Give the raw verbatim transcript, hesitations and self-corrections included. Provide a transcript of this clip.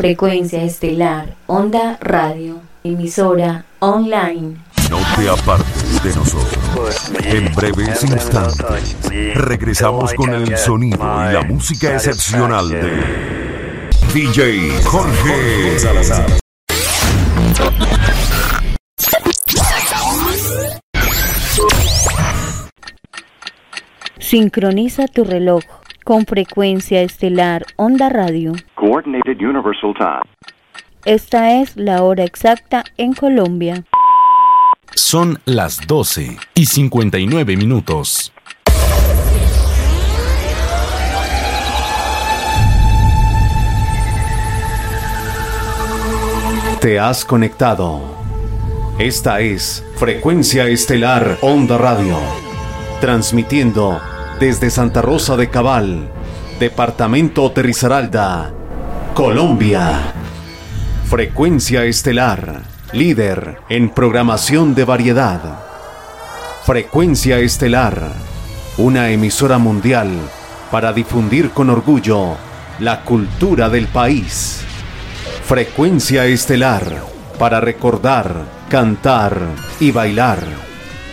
Frecuencia Estelar Onda Radio, emisora online. No te apartes de nosotros. En breves instantes regresamos con el sonido y la música excepcional de D J Jorge Salazar. Sincroniza tu reloj con Frecuencia Estelar Onda Radio. Coordinated Universal Time. Esta es la hora exacta en Colombia. Son las doce y cincuenta y nueve minutos. Te has conectado. Esta es Frecuencia Estelar Onda Radio, transmitiendo desde Santa Rosa de Cabal, departamento de Risaralda, Colombia. Frecuencia Estelar, líder en programación de variedad. Frecuencia Estelar, una emisora mundial para difundir con orgullo la cultura del país. Frecuencia Estelar, para recordar, cantar y bailar.